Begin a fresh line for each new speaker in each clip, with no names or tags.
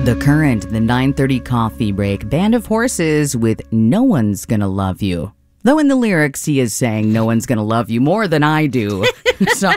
The Current, the 9:30 coffee break, Band of Horses with No One's Gonna Love You. Though in the lyrics, he is saying no one's going to love you more than I do. So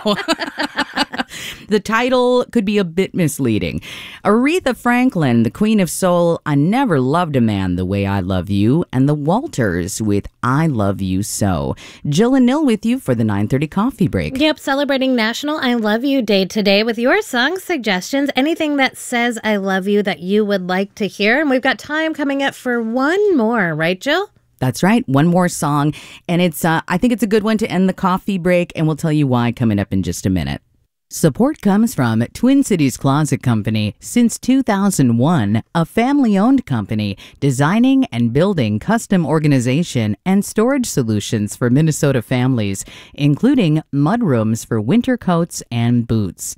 the title could be a bit misleading. Aretha Franklin, the Queen of Soul, I Never Loved a Man the Way I Love You, and the Walters with I Love You So. Jill and Nil with you for the 9:30 coffee break.
Yep, celebrating National I Love You Day today with your song suggestions, anything that says I love you that you would like to hear. And we've got time coming up for one more, right, Jill?
That's right. One more song. And I think it's a good one to end the coffee break, and we'll tell you why coming up in just a minute. Support comes from Twin Cities Closet Company. Since 2001, a family-owned company designing and building custom organization and storage solutions for Minnesota families, including mudrooms for winter coats and boots.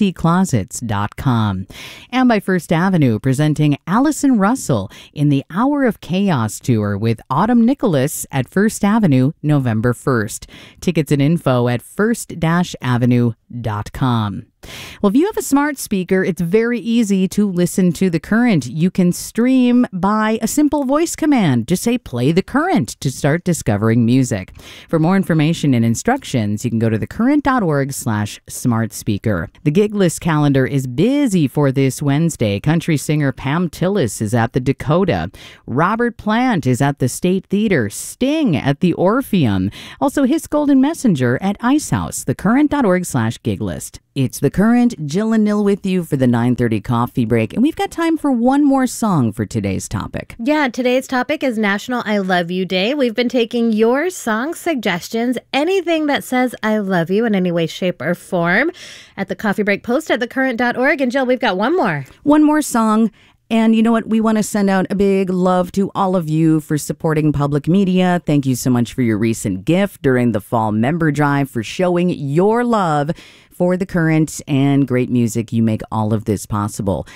tcclosets.com. And by First Avenue, presenting Allison Russell in the Hour of Chaos tour with Autumn Nicholas at First Avenue, November 1st. Tickets and info at first-avenue.com. Well, if you have a smart speaker, it's very easy to listen to The Current. You can stream by a simple voice command. Just say play The Current to start discovering music. For more information and instructions, you can go to thecurrent.org/smart speaker. The gig list calendar is busy for this Wednesday. Country singer Pam Tillis is at the Dakota. Robert Plant is at the State Theater. Sting at the Orpheum. Also, His Golden Messenger at Ice House. Thecurrent.org/gig list. It's The Current, Jill and Nil with you for the 9:30 coffee break. And we've got time for one more song for today's topic.
Yeah, today's topic is National I Love You Day. We've been taking your song suggestions, anything that says I love you in any way, shape, or form, at the coffee break post at thecurrent.org. And Jill, we've got one more.
One more song. And you know what? We want to send out a big love to all of you for supporting public media. Thank you so much for your recent gift during the fall member drive, for showing your love for The Current and great music. You make all of this possible.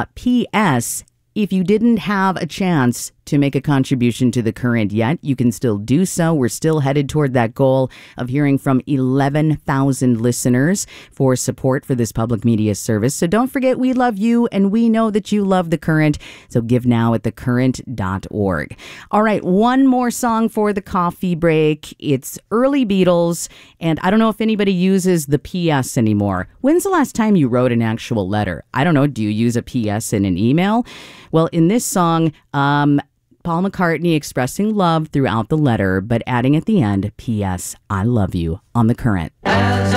P.S. If you didn't have a chance to make a contribution to The Current yet, you can still do so. We're still headed toward that goal of hearing from 11,000 listeners for support for this public media service. So don't forget, we love you and we know that you love The Current. So give now at thecurrent.org. All right, one more song for the coffee break. It's early Beatles, and I don't know if anybody uses the PS anymore. When's the last time you wrote an actual letter? I don't know. Do you use a PS in an email? Well, in this song, Paul McCartney expressing love throughout the letter, but adding at the end, P.S. I love you on The Current.